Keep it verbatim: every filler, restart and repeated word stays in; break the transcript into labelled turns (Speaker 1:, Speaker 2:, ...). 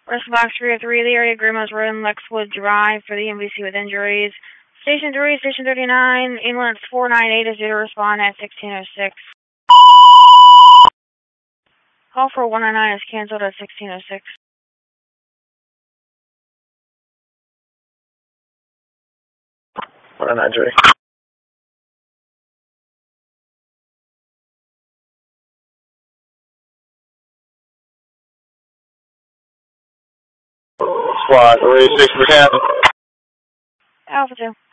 Speaker 1: Response three oh three, the area Grimos Road and Lexwood Drive for the M V C with injuries. Station three, Station thirty-nine, ambulance four nine eight is due to respond at sixteen oh six. Call for one oh nine is canceled at sixteen oh six.
Speaker 2: one oh nine, Judy. Squad, three six percent.
Speaker 1: Alpha two.